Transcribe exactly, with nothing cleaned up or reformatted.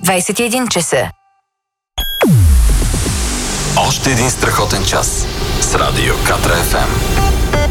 двайсет и един часа. Още един страхотен час с Радио Катра Еф Ем.